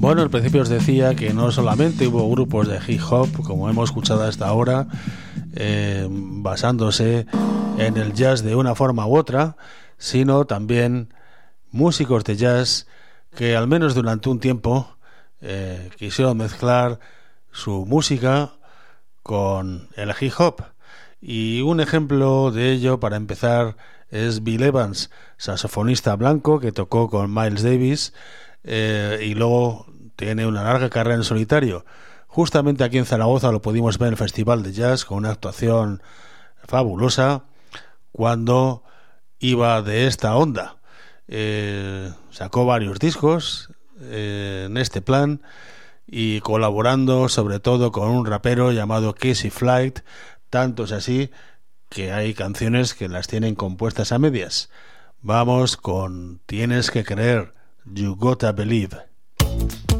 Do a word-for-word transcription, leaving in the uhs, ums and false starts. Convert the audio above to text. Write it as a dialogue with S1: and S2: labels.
S1: Bueno, al principio os decía que no solamente hubo grupos de hip hop, como hemos escuchado hasta ahora, eh, basándose en el jazz de una forma u otra, sino también músicos de jazz que al menos durante un tiempo eh, quisieron mezclar su música con el hip hop. Y un ejemplo de ello, para empezar, es Bill Evans, saxofonista blanco que tocó con Miles Davis eh, y luego tiene una larga carrera en solitario. Justamente aquí en Zaragoza lo pudimos ver en el Festival de Jazz con una actuación fabulosa cuando iba de esta onda. Eh, sacó varios discos eh, en este plan y colaborando sobre todo con un rapero llamado Casey Flight, tanto es así que hay canciones que las tienen compuestas a medias. Vamos con Tienes que creer, You Gotta Believe.